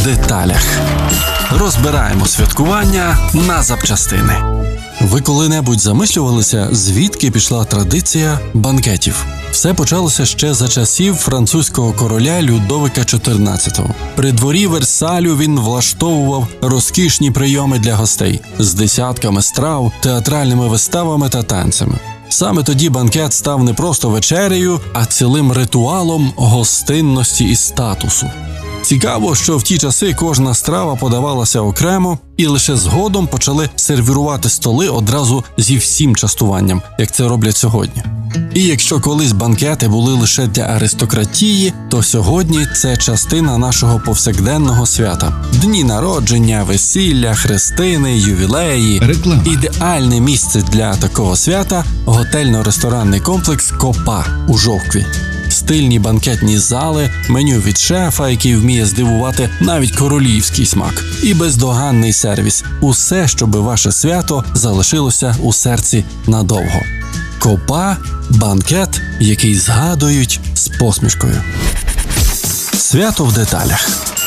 деталях. Розбираємо святкування на запчастини. Ви коли-небудь замислювалися, звідки пішла традиція банкетів? Все почалося ще за часів французького короля Людовика XIV. При дворі Версалю він влаштовував розкішні прийоми для гостей з десятками страв, театральними виставами та танцями. Саме тоді банкет став не просто вечерею, а цілим ритуалом гостинності і статусу. Цікаво, що в ті часи кожна страва подавалася окремо, і лише згодом почали сервірувати столи одразу зі всім частуванням, як це роблять сьогодні. І якщо колись банкети були лише для аристократії, то сьогодні це частина нашого повсякденного свята. Дні народження, весілля, хрестини, ювілеї. Реклама. Ідеальне місце для такого свята – готельно-ресторанний комплекс «Копа» у Жовкві. Стильні банкетні зали, меню від шефа, який вміє здивувати навіть королівський смак, і бездоганний сервіс. Усе, щоби ваше свято залишилося у серці надовго. Копа – банкет, який згадують з посмішкою. Свято в деталях.